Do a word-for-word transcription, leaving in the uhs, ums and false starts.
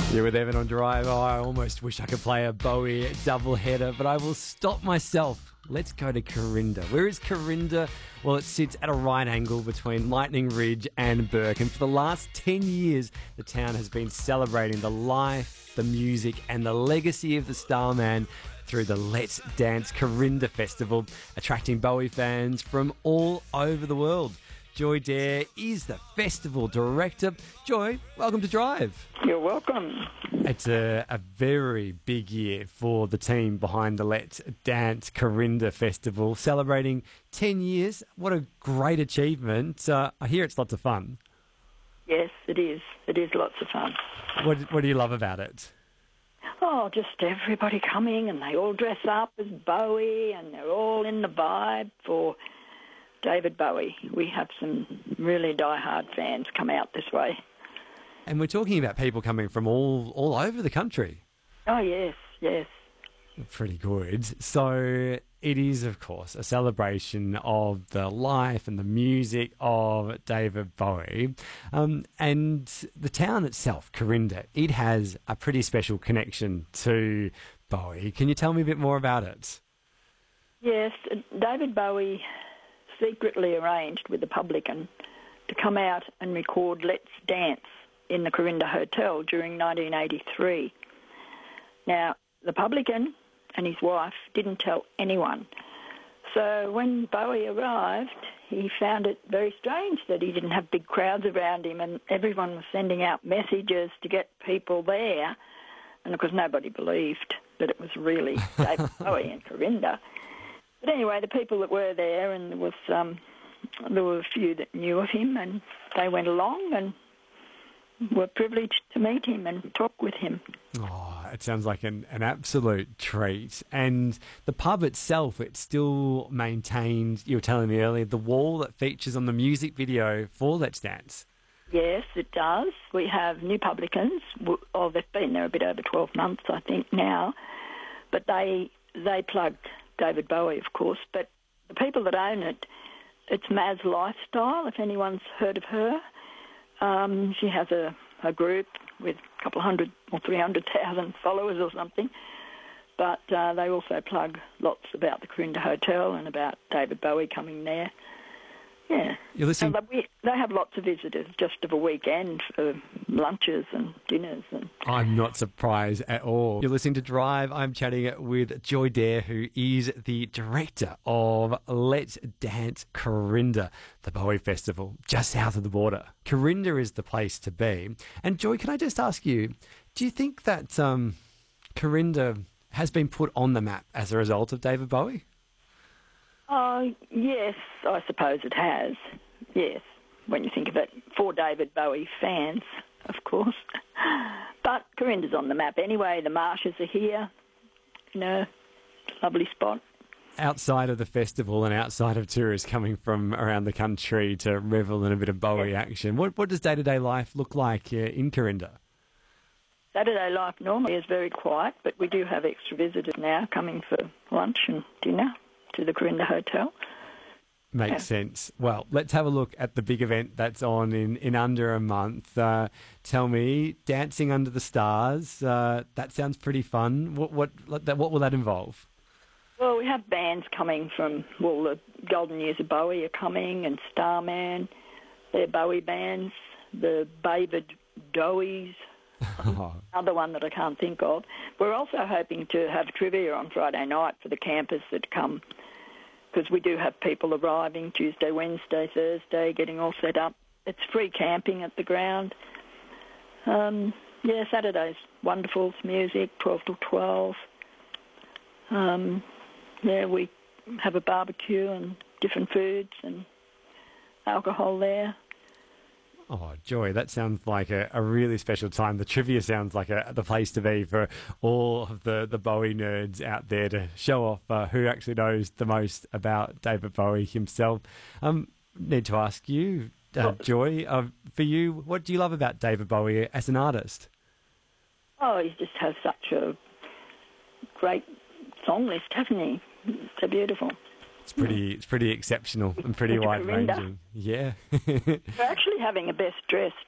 Yeah, with Evan on Drive, oh, I almost wish I could play a Bowie double header, but I will stop myself. Let's go to Corinda. Where is Corinda? Well, it sits at a right angle between Lightning Ridge and Burke, and for the last ten years, the town has been celebrating the life, the music, and the legacy of the Starman through the Let's Dance Corinda Festival, attracting Bowie fans from all over the world. Joy Dare is the festival director. Joy, welcome to Drive. You're welcome. It's a, a very big year for the team behind the Let's Dance Corinda Festival, celebrating ten years. What a great achievement. Uh, I hear it's lots of fun. Yes, it is. It is lots of fun. What, what do you love about it? Oh, just everybody coming and they all dress up as Bowie and they're all in the vibe for David Bowie. We have some really die-hard fans come out this way. And we're talking about people coming from all, all over the country. Oh, yes, yes. Pretty good. So it is, of course, a celebration of the life and the music of David Bowie. Um, and the town itself, Corinda, it has a pretty special connection to Bowie. Can you tell me a bit more about it? Yes, David Bowie secretly arranged with the Publican to come out and record Let's Dance in the Corinda Hotel during nineteen eighty-three. Now, the Publican and his wife didn't tell anyone. So when Bowie arrived, he found it very strange that he didn't have big crowds around him and everyone was sending out messages to get people there. And of course, nobody believed that it was really David Bowie in Corinda. But anyway, the people that were there, and there was um, there were a few that knew of him, and they went along and were privileged to meet him and talk with him. Oh, it sounds like an, an absolute treat. And the pub itself, it still maintained, you were telling me earlier, the wall that features on the music video for Let's Dance. Yes, it does. We have new publicans. Oh, they've been there a bit over twelve months, I think, now. But they they plugged David Bowie, of course. But the people that own it, it's Maz Lifestyle, if anyone's heard of her. Um, she has a, a group with a couple of hundred or three hundred thousand followers or something. But uh, they also plug lots about the Corinda Hotel and about David Bowie coming there. Yeah. You're listening. And we, they have lots of visitors just of a weekend for lunches and dinners. And I'm not surprised at all. You're listening to Drive. I'm chatting with Joy Dare, who is the director of Let's Dance Corinda, the Bowie Festival, just south of the border. Corinda is the place to be. And Joy, can I just ask you, do you think that um, Corinda has been put on the map as a result of David Bowie? Oh, yes, I suppose it has. Yes, when you think of it, for David Bowie fans, of course. But Corinda's on the map anyway. The marshes are here. You know, lovely spot. Outside of the festival and outside of tourists coming from around the country to revel in a bit of Bowie yes. action, what, what does day-to-day life look like uh, in Corinda? Saturday life normally is very quiet, but we do have extra visitors now coming for lunch and dinner to the Corinda Hotel. Makes yeah. sense. Well, let's have a look at the big event that's on in, in under a month. Uh, tell me, Dancing Under the Stars, uh, that sounds pretty fun. What, what, what will that involve? Well, we have bands coming from, well, the Golden Years of Bowie are coming, and Starman, they're Bowie bands, the Bavid Dowies, oh. another one that I can't think of. We're also hoping to have trivia on Friday night for the campers that come, because we do have people arriving Tuesday, Wednesday, Thursday, getting all set up. It's free camping at the ground. Um, yeah, Saturday's wonderful. It's music, twelve till twelve. Um, yeah, we have a barbecue and different foods and alcohol there. Oh, Joy, that sounds like a, a really special time. The trivia sounds like a, the place to be for all of the, the Bowie nerds out there to show off uh, who actually knows the most about David Bowie himself. Um, need to ask you, uh, Joy, uh, for you, what do you love about David Bowie as an artist? Oh, he just has such a great song list, hasn't he? So beautiful. It's pretty, it's pretty exceptional and pretty wide ranging. Yeah. We're actually having a best dressed